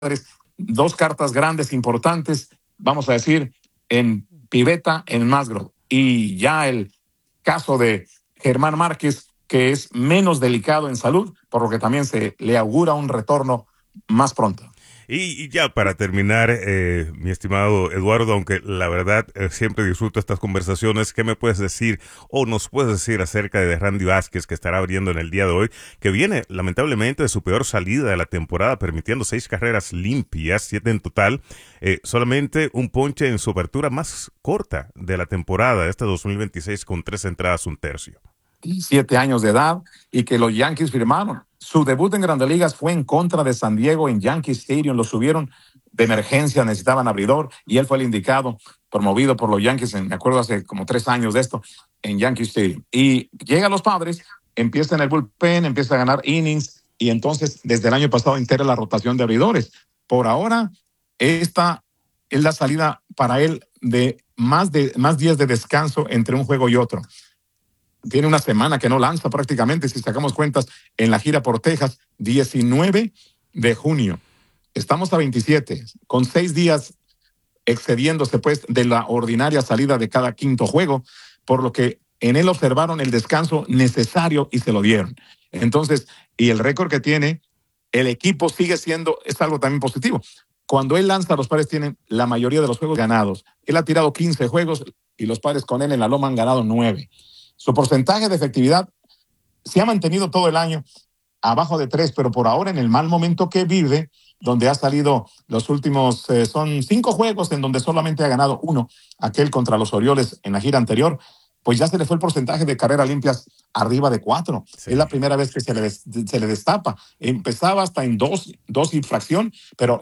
dos cartas grandes importantes, vamos a decir, en Pivetta, en Musgrove. Y ya el caso de Germán Márquez, que es menos delicado en salud, por lo que también se le augura un retorno más pronto. Y ya para terminar, mi estimado Eduardo, aunque la verdad siempre disfruto estas conversaciones, ¿qué me puedes decir o nos puedes decir acerca de Randy Vázquez, que estará abriendo en el día de hoy, que viene lamentablemente de su peor salida de la temporada, permitiendo 6 carreras limpias, 7 en total, solamente un ponche en su apertura más corta de la temporada, este 2026, con 3 entradas, un tercio. 7 años de edad, y que los Yankees firmaron. Su debut en Grandes Ligas fue en contra de San Diego en Yankee Stadium. Lo subieron de emergencia, necesitaban abridor y él fue el indicado, promovido por los Yankees, me acuerdo hace como 3 años de esto, en Yankee Stadium. Y llega a los Padres, empieza en el bullpen, empieza a ganar innings y entonces desde el año pasado integra la rotación de abridores. Por ahora, esta es la salida para él de más días de descanso entre un juego y otro. Tiene una semana que no lanza prácticamente, si sacamos cuentas, en la gira por Texas, 19 de junio. Estamos a 27, con 6 días excediéndose pues de la ordinaria salida de cada quinto juego, por lo que en él observaron el descanso necesario y se lo dieron. Entonces, y el récord que tiene, el equipo sigue siendo, es algo también positivo. Cuando él lanza, los Padres tienen la mayoría de los juegos ganados. Él ha tirado 15 juegos y los Padres con él en la loma han ganado 9. Su porcentaje de efectividad se ha mantenido todo el año abajo de 3, pero por ahora en el mal momento que vive, donde ha salido los últimos, son 5 juegos en donde solamente ha ganado 1, aquel contra los Orioles en la gira anterior, pues ya se le fue el porcentaje de carreras limpias arriba de 4. Sí. Es la primera vez que se le destapa. Empezaba hasta en 2 y fracción, pero